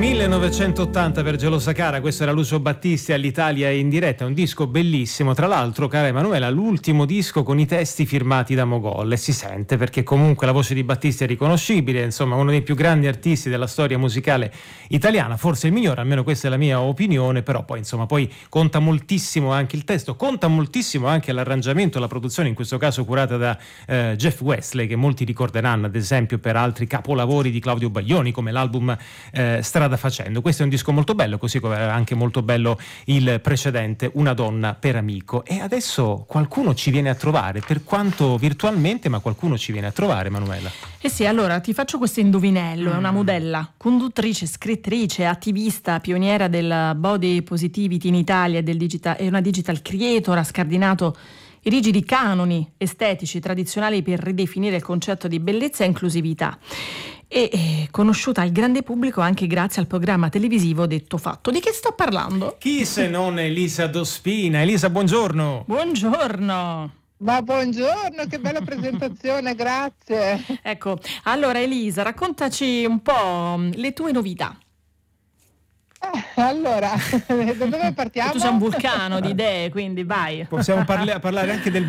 1980 per Gelosa Cara, questo era Lucio Battisti all'Italia in diretta, un disco bellissimo, tra l'altro, cara Emanuela, l'ultimo disco con i testi firmati da Mogol, e si sente perché comunque la voce di Battisti è riconoscibile, insomma uno dei più grandi artisti della storia musicale italiana, forse il migliore, almeno questa è la mia opinione, però poi insomma poi conta moltissimo anche il testo, conta moltissimo anche l'arrangiamento, la produzione, in questo caso curata da Jeff Wesley, che molti ricorderanno ad esempio per altri capolavori di Claudio Baglioni come l'album Strada Facendo. Questo è un disco molto bello, così come era anche molto bello il precedente, Una donna per amico. E adesso qualcuno ci viene a trovare, per quanto virtualmente, ma qualcuno ci viene a trovare, Manuela. Eh sì, allora ti faccio questo indovinello. È una modella, conduttrice, scrittrice, attivista, pioniera del body positivity in Italia è una digital creator, ha scardinato i rigidi canoni estetici tradizionali per ridefinire il concetto di bellezza e inclusività. E conosciuta al grande pubblico anche grazie al programma televisivo Detto Fatto. Di che sto parlando? Chi se non Elisa Dospina? Elisa, buongiorno. Buongiorno. Ma buongiorno, che bella presentazione, grazie. Ecco, allora Elisa, raccontaci un po' le tue novità. Allora, da dove partiamo? Tu sei un vulcano di idee, quindi vai. Possiamo parlare anche del